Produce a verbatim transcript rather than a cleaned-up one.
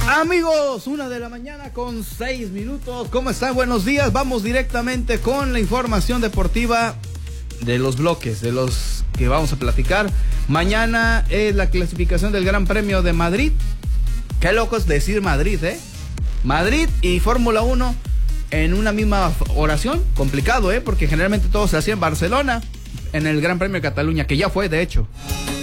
Amigos, una de la mañana con seis minutos. ¿Cómo están? Buenos días. Vamos directamente con la información deportiva de los bloques, de los que vamos a platicar. Mañana es la clasificación del Gran Premio de Madrid. Qué loco es decir Madrid, ¿eh? Madrid y Fórmula uno en una misma oración. Complicado, ¿eh? Porque generalmente todo se hacía en Barcelona, en el Gran Premio de Cataluña, que ya fue, de hecho.